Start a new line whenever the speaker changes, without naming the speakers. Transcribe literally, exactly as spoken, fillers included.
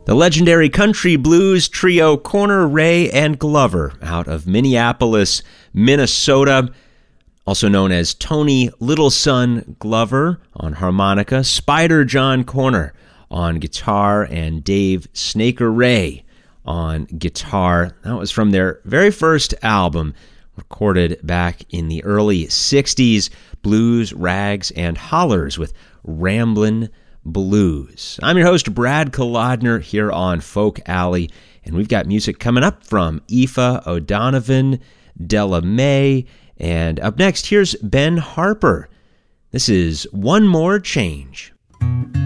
The legendary country blues trio Corner, Ray, and Glover out of Minneapolis, Minnesota, also known as Tony Littleson Glover on harmonica, Spider John Corner on guitar, and Dave Snaker Ray on guitar. That was from their very first album, recorded back in the early sixties, Blues, Rags, and Hollers with Ramblin' Blues. I'm your host, Brad Kolodner, here on Folk Alley, and we've got music coming up from Aoife O'Donovan, Della Mae, and up next, here's Ben Harper. This is One More Change.